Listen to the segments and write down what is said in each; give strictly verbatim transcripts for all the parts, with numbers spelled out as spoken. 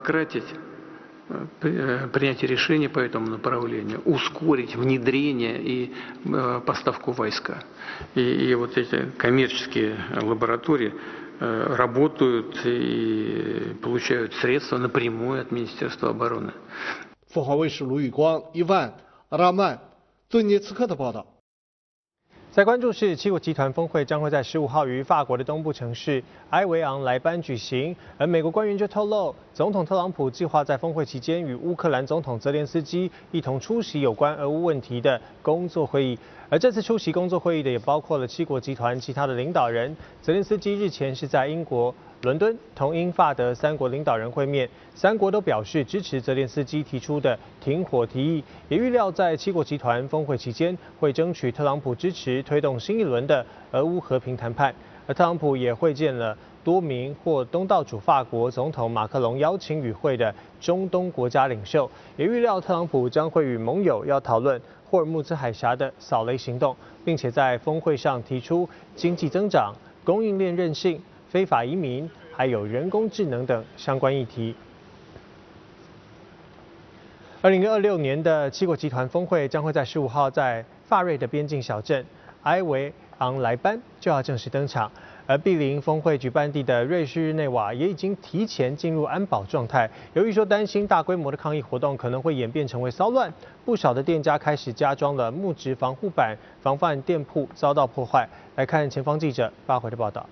Кратить принятие решений по этому направлению, ускорить внедрение и поставку войска. И, и вот эти коммерческие лаборатории работают и получают средства напрямую от Министерства обороны. 凤凰卫视卢宇光、伊万、拉曼、顿涅茨克的报道。 在关注是，七国集团峰会将会在十五号于法国的东部城市埃维昂莱班举行，而美国官员就透露，总统特朗普计划在峰会期间与乌克兰总统泽连斯基一同出席有关俄乌问题的工作会议。而这次出席工作会议的也包括了七国集团其他的领导人。泽连斯基日前是在英国伦敦同英法德三国领导人会面，三国都表示支持泽连斯基提出的停火提议，也预料在七国集团峰会期间会争取特朗普支持推动新一轮的俄乌和平谈判。而特朗普也会见了多名或东道主法国总统马克龙邀请与会的中东国家领袖，也预料特朗普将会与盟友要讨论霍尔木兹海峡的扫雷行动，并且在峰会上提出经济增长、供应链韧性、非法移民，还有人工智能等相关议题。二零二六年的七国集团峰会将会在十五号在法瑞的边境小镇埃维昂莱班就要正式登场，而毗邻峰会举办地的瑞士日内瓦也已经提前进入安保状态。由于说担心大规模的抗议活动可能会演变成为骚乱，不少的店家开始加装了木质防护板，防范店铺遭到破坏。来看前方记者发回的报道。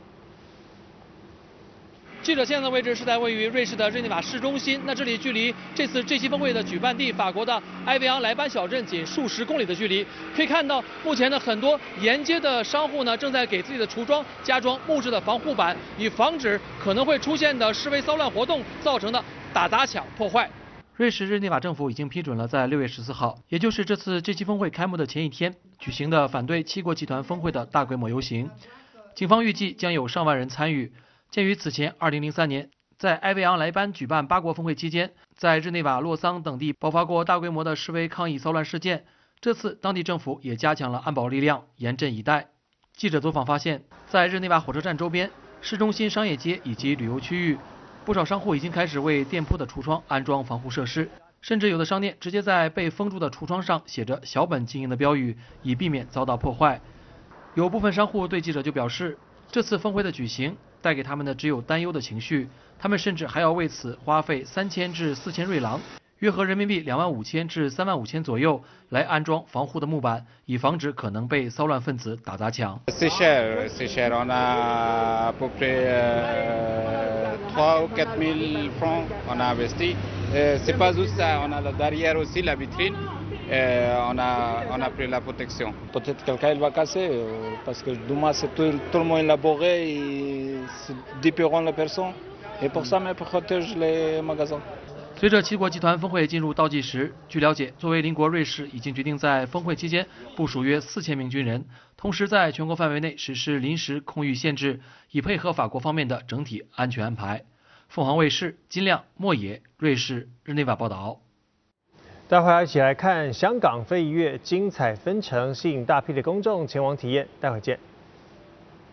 记者现在的位置是在位于瑞士的日内瓦市中心，那这里距离这次 G 七峰会的举办地法国的埃维昂莱班小镇仅数十公里的距离。可以看到，目前的很多沿街的商户呢，正在给自己的橱窗加装木质的防护板，以防止可能会出现的示威骚乱活动造成的打砸抢破坏。瑞士日内瓦政府已经批准了在六月十四号，也就是这次 G 七峰会开幕的前一天举行的反对七国集团峰会的大规模游行。警方预计将有上万人参与。 鉴于此前二零零三年在埃维昂莱班举办八国峰会期间，在日内瓦、洛桑等地爆发过大规模的示威抗议骚乱事件，这次当地政府也加强了安保力量，严阵以待。记者走访发现，在日内瓦火车站周边、市中心商业街以及旅游区域，不少商户已经开始为店铺的橱窗安装防护设施，甚至有的商店直接在被封住的橱窗上写着“小本经营”的标语，以避免遭到破坏。有部分商户对记者就表示，这次峰会的举行 带给他们的只有担忧的情绪，他们甚至还要为此花费三千至四千瑞郎，约合人民币两万五千至三万五千左右，来安装防护的木板，以防止可能被骚乱分子打砸抢。 C'est cher, c'est cher. On a à peu près trois ou quatre mille francs on a investi. C'est pas juste ça, on a derrière aussi la vitrine. Et on a, on a pris la protection. Peut-être quelqu'un il va casser, parce que demain c'est tout, tout le monde élaboré et c'est différent les personnes. Et pour ça, on protège les magasins. 随着七国集团峰会进入倒计时，据了解，作为邻国瑞士已经决定在峰会期间部署约四千名军人，同时在全国范围内实施临时空域限制，以配合法国方面的整体安全安排。凤凰卫视金亮、莫野，瑞士日内瓦报道。 待会儿一起来看香港飞一跃精彩纷呈，吸引大批的公众前往体验。待会儿见。